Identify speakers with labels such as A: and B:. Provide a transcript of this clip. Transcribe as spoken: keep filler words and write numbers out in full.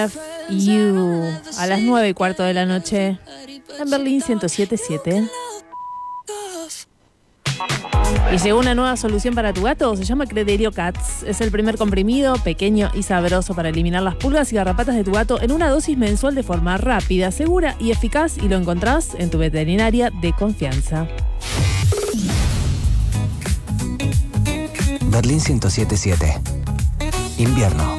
A: You a las nueve y cuarto de la noche en Berlín ciento siete punto siete. Y llegó una nueva solución para tu gato, se llama Crederio Cats. Es el primer comprimido pequeño y sabroso para eliminar las pulgas y garrapatas de tu gato en una dosis mensual de forma rápida, segura y eficaz, y lo encontrás en tu veterinaria de confianza.
B: Berlín ciento siete punto siete. Invierno.